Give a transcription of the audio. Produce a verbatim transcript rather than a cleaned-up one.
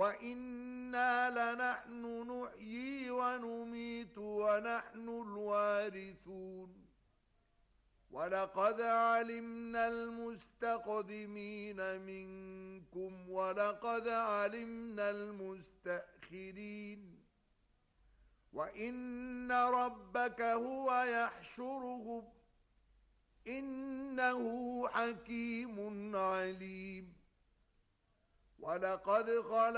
وَإِنَّا لَنَحْنُ نُحْيِي وَنُمِيتُ وَنَحْنُ الْوَارِثُونَ وَلَقَدْ عَلِمْنَا الْمُسْتَقْدِمِينَ مِنكُمْ وَلَقَدْ عَلِمْنَا الْمُسْتَأْخِرِينَ وَإِنَّ رَبَّكَ هُوَ يَحْشُرُهُمْ إِنَّهُ حَكِيمٌ عَلِيمٌ وَلَقَدْ خَلَقْنَا